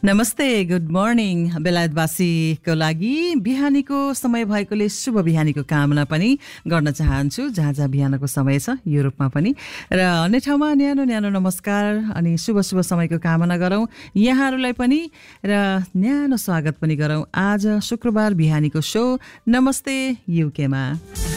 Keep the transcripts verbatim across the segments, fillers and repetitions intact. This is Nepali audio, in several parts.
नमस्ते, गुड मर्निङ। बेलायतवासीको लागि बिहानीको समय भएकोले शुभ बिहानीको कामना पनि गर्न चाहन्छु, जहाँ जहाँ बिहानको समय छ युरोपमा पनि र अन्य ठाउँमा न्यानो न्यानो नमस्कार अनि शुभ शुभ समयको कामना गरौँ यहाँहरूलाई पनि र न्यानो स्वागत पनि गरौँ आज शुक्रबार बिहानीको शो नमस्ते युकेमा।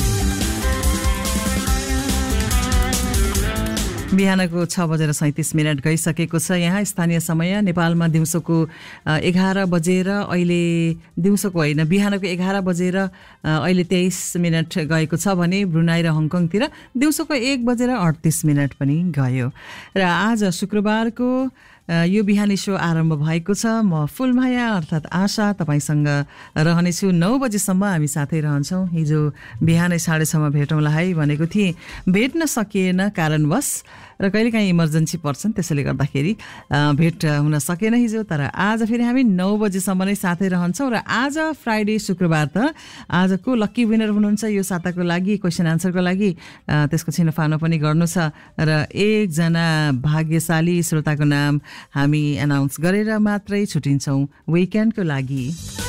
बिहानको छ बजेर सैंतीस मिनट गइसकेको छ। यहाँ स्थानीय समय नेपालमा दिउँसोको एघार बजेर अहिले दिउँसोको होइन बिहानको एघार बजेर अहिले तेइस मिनट गएको छ भने ब्रुनाई र हङकङतिर दिउँसोको एक बजेर अडतिस मिनट पनि गयो र आज शुक्रबारको यो बिहानी शो आरम्भ भएको छ। म फुलमाया अर्थात् आशा तपाईसँग रहनेछु। नौ बजेसम्म हामी साथै रहन्छौँ। हिजो बिहानै साढे छमा भेटौँला है भनेको थिएँ, भेट्न सकिएन कारणवश र कहिलेकाहीँ इमर्जेन्सी पर्छन्, त्यसैले गर्दाखेरि भेट हुन सकेन हिजो। तर आज फेरि हामी नौ बजेसम्म नै साथै रहन्छौँ र आज फ्राइडे शुक्रबार त आज को लक्की विनर हुनुहुन्छ यो साताको लागि क्वेसन आन्सरको लागि त्यसको छिनोफानो पनि गर्नु छ र एकजना भाग्यशाली श्रोताको नाम हामी एनाउन्स गरेर मात्रै छुटिन्छौँ विकेन्डको लागि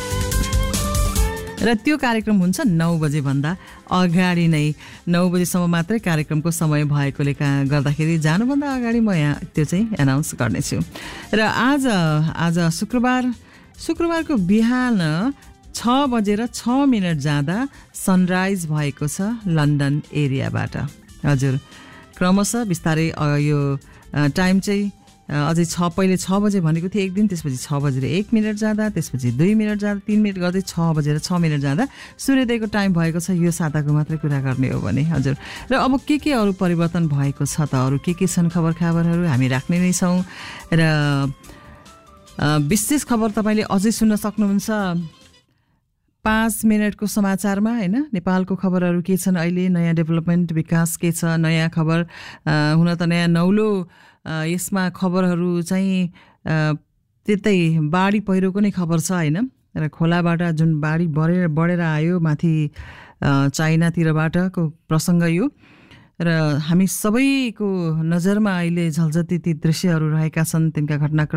र त्यो कार्यक्रम हुन्छ नौ बजे भन्दा अगाडि नै। नौ बजेसम्म मात्रै कार्यक्रमको समय भएकोले गर्दाखेरि जानुभन्दा अगाडि म यहाँ त्यो चाहिँ एनाउन्स गर्नेछु। र आज आज शुक्रबार शुक्रबारको बिहान छ बजेर छ मिनट जाँदा सनराइज भएको छ लन्डन एरियाबाट। हजुर, क्रमशः बिस्तारै यो टाइम चाहिँ अझै छ पहिले छ बजे भनेको थिएँ एक दिन, त्यसपछि छ बजेर एक मिनट जाँदा, त्यसपछि दुई मिनट जाँदा, तिन मिनट गर्दै छ बजेर छ मिनट जाँदा सूर्योदयको टाइम भएको छ। यो साताको मात्रै कुरा गर्ने हो भने हजुर। र अब के के अरू परिवर्तन भएको छ त अरू के के छन् खबर खबरहरू हामी राख्ने नै छौँ र विशेष खबर तपाईँले अझै सुन्न सक्नुहुन्छ पाँच मिनटको समाचारमा होइन। नेपालको खबरहरू के छन् अहिले, नयाँ डेभलपमेन्ट विकास के छ, नयाँ खबर हुन त नयाँ नौलो यसमा खबरहरू चाहिँ त्यतै बाढी पहिरोको नै खबर छ होइन। र खोलाबाट जुन बाढी बढेर बढेर आयो माथि चाइनातिरबाटको प्रसङ्ग यो र हामी सबैको नजरमा अहिले झल्झती ती दृश्यहरू रहेका छन्, तिनका घटनाक्रम